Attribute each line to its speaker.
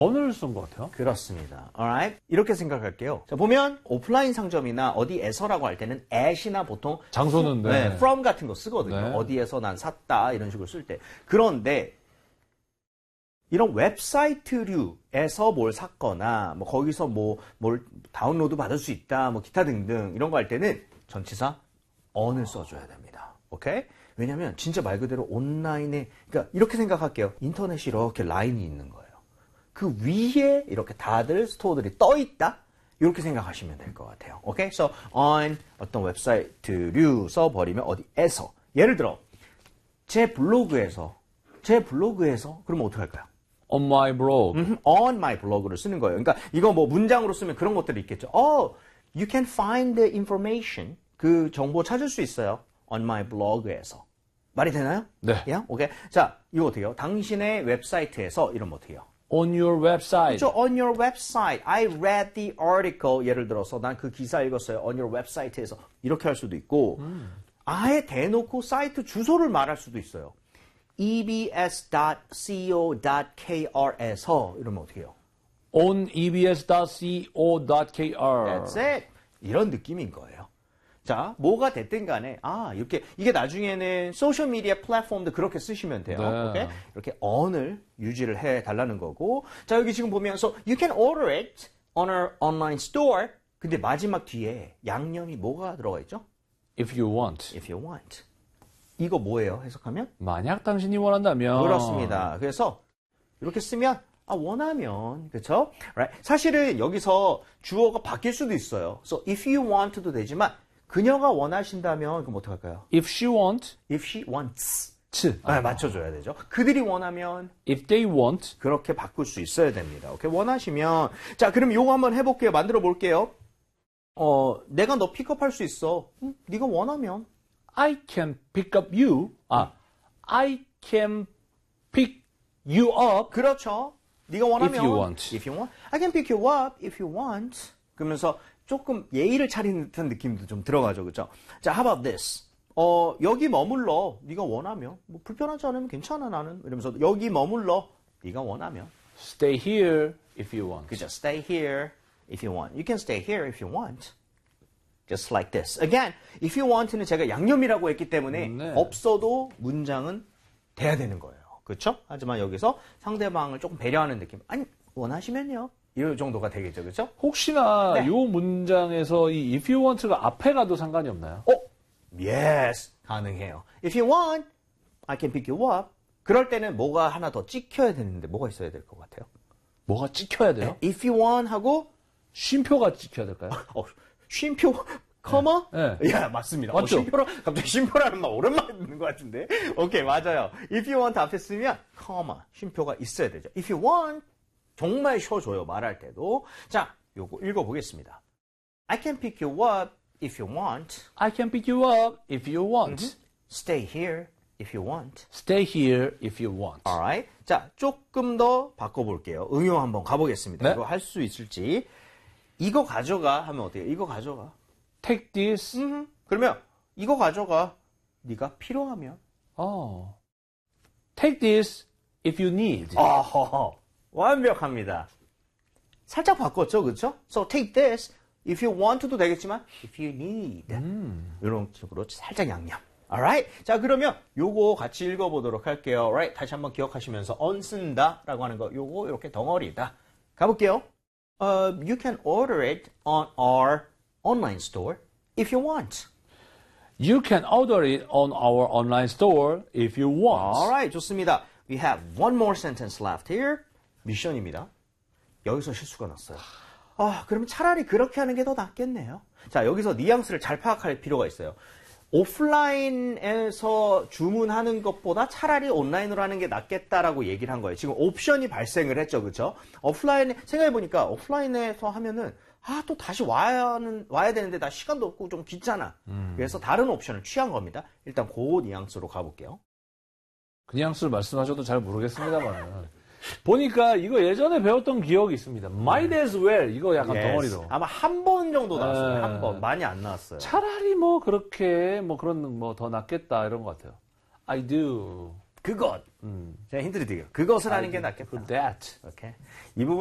Speaker 1: 언어를 쓴 것 같아요.
Speaker 2: 그렇습니다. alright? 이렇게 생각할게요. 자, 보면 오프라인 상점이나 어디에서라고 할 때는 at이나 보통
Speaker 1: 장소는 네.
Speaker 2: from 같은 거 쓰거든요.
Speaker 1: 네.
Speaker 2: 어디에서 난 샀다 이런 식으로 쓸 때. 그런데 이런 웹사이트류에서 뭘 샀거나 뭐 거기서 뭘 다운로드 받을 수 있다 뭐 기타 등등 이런 거 할 때는 전치사 on을 써줘야 됩니다. 오케이? 왜냐면 진짜 말 그대로 온라인에 그러니까 이렇게 생각할게요. 인터넷이 이렇게 라인이 있는 거예요. 그 위에 이렇게 다들 스토어들이 떠 있다. 이렇게 생각하시면 될 것 같아요. 오케이? So on 어떤 웹사이트류 써버리면 어디에서 예를 들어 제 블로그에서 그러면 어떻게 할까요?
Speaker 1: On my blog.
Speaker 2: On my blog를 쓰는 거예요. 그러니까 이거 뭐 문장으로 쓰면 그런 것들이 있겠죠. You can find the information. 그 정보 찾을 수 있어요. On my blog에서. 말이 되나요?
Speaker 1: 네.
Speaker 2: Yeah? 오케이. 자, 이거 어떻게 해요? 당신의 웹사이트에서 이러면 어떻게 해요?
Speaker 1: On your website.
Speaker 2: 그렇죠. On your website. I read the article. 예를 들어서 난 그 기사 읽었어요. On your website에서. 이렇게 할 수도 있고 아예 대놓고 사이트 주소를 말할 수도 있어요. ebs.co.kr에서 이러면 어떻게 해요?
Speaker 1: On ebs.co.kr.
Speaker 2: That's it. 이런 느낌인 거예요. 자, 뭐가 됐든 간에 이게 나중에는 소셜 미디어 플랫폼도 그렇게 쓰시면 돼요.
Speaker 1: 네.
Speaker 2: 오케이? 이렇게 on을 유지를 해 달라는 거고. 자, 여기 지금 보면 so you can order it on our online store. 근데 마지막 뒤에 양념이 뭐가 들어가 있죠?
Speaker 1: If you want.
Speaker 2: If you want. 이거 뭐예요? 해석하면?
Speaker 1: 만약 당신이 원한다면.
Speaker 2: 그렇습니다. 그래서 이렇게 쓰면 원하면 그렇죠? Right? 사실은 여기서 주어가 바뀔 수도 있어요. So if you want도 되지만 그녀가 원하신다면 그럼 어떡할까요?
Speaker 1: If she want.
Speaker 2: If she wants. 맞춰줘야 되죠. 그들이 원하면
Speaker 1: If they want.
Speaker 2: 그렇게 바꿀 수 있어야 됩니다. 오케이? 원하시면 자, 그럼 요거 한번 해볼게요. 만들어 볼게요. 내가 너 픽업할 수 있어. 네가 원하면.
Speaker 1: I can pick up you. I can pick you up.
Speaker 2: 그렇죠. 네가 원하면.
Speaker 1: If you want.
Speaker 2: If you want. I can pick you up if you want. 그러면서 조금 예의를 차리는 듯한 느낌도 좀 들어가죠. 그렇죠? 자, how about this? 여기 머물러. 네가 원하면. 뭐 불편하지 않으면 괜찮아 나는. 이러면서 여기 머물러. 네가 원하면.
Speaker 1: Stay here if you want.
Speaker 2: 그죠? Stay here if you want. You can stay here if you want. Just like this. Again, if you want는 제가 양념이라고 했기 때문에
Speaker 1: 네.
Speaker 2: 없어도 문장은 돼야 되는 거예요. 그렇죠? 하지만 여기서 상대방을 조금 배려하는 느낌. 아니, 원하시면요. 이 정도가 되겠죠. 그렇죠?
Speaker 1: 혹시나
Speaker 2: 네.
Speaker 1: 이 문장에서 이 if you want가 앞에 가도 상관이 없나요?
Speaker 2: Yes. 가능해요. If you want, I can pick you up. 그럴 때는 뭐가 하나 더 찍혀야 되는데 뭐가 있어야 될 것 같아요?
Speaker 1: 뭐가 찍혀야 돼요?
Speaker 2: If you want 하고
Speaker 1: 쉼표가 찍혀야 될까요?
Speaker 2: 쉼표, 커머?
Speaker 1: 네.
Speaker 2: 예, 맞습니다.
Speaker 1: 맞죠?
Speaker 2: 갑자기 쉼표라는 말 오랜만에 듣는 것 같은데. 오케이, 맞아요. If you want 앞에 쓰면, 커머, 쉼표가 있어야 되죠. If you want, 정말 쉬워줘요, 말할 때도. 자, 요거 읽어보겠습니다. I can pick you up if you want.
Speaker 1: I can pick you up if you want.
Speaker 2: Stay here if you want.
Speaker 1: Stay here if you want.
Speaker 2: Alright. 자, 조금 더 바꿔볼게요. 응용 한번 가보겠습니다.
Speaker 1: 네.
Speaker 2: 이거 할 수 있을지. 이거 가져가 하면 어때요? 이거 가져가.
Speaker 1: Take this.
Speaker 2: 그러면 이거 가져가. 네가 필요하면.
Speaker 1: Take this if you need.
Speaker 2: 완벽합니다. 살짝 바꿨죠, 그렇죠? So take this if you want도 되겠지만 if you need 이런 식으로 살짝 양념. Alright? 자, 그러면 요거 같이 읽어보도록 할게요. Alright? 다시 한번 기억하시면서 on 쓴다라고 하는 거 요거 이렇게 덩어리다. 가볼게요. You can order it on our online store if you want.
Speaker 1: You can order it on our online store if you want.
Speaker 2: Alright, 좋습니다. We have one more sentence left here. 미션입니다. 여기서 실수가 났어요. 그러면 차라리 그렇게 하는 게 더 낫겠네요. 자, 여기서 뉘앙스를 잘 파악할 필요가 있어요. 오프라인에서 주문하는 것보다 차라리 온라인으로 하는 게 낫겠다라고 얘기를 한 거예요. 지금 옵션이 발생을 했죠. 그렇죠? 오프라인에 생각해보니까 오프라인에서 하면은 또 다시 와야 되는데 나 시간도 없고 좀 귀찮아. 그래서 다른 옵션을 취한 겁니다. 일단 그 뉘앙스로 가볼게요.
Speaker 1: 그 뉘앙스를 말씀하셔도 잘 모르겠습니다만 보니까 이거 예전에 배웠던 기억이 있습니다. Might as well 이거 약간 덩어리로.
Speaker 2: 아마 한 번 정도 나왔어요. 한 번. 많이 안 나왔어요.
Speaker 1: 차라리 그렇게 그런 더 낫겠다 이런 것 같아요. I do.
Speaker 2: 그것. 제가 힌트를 드릴게요. 그것을 하는 게 낫겠다.
Speaker 1: that.
Speaker 2: 오케이. 이 부분